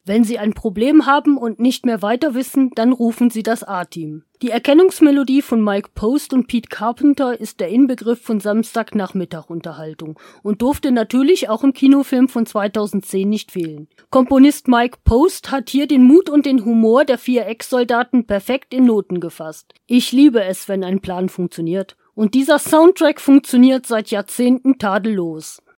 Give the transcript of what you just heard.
Wenn Sie ein Problem haben und nicht mehr weiter wissen, dann rufen Sie das A-Team. Die Erkennungsmelodie von Mike Post und Pete Carpenter ist der Inbegriff von Samstagnachmittag-Unterhaltung und durfte natürlich auch im Kinofilm von 2010 nicht fehlen. Komponist Mike Post hat hier den Mut und den Humor der 4 Ex-Soldaten perfekt in Noten gefasst. Ich liebe es, wenn ein Plan funktioniert. Und dieser Soundtrack funktioniert seit Jahrzehnten tadellos.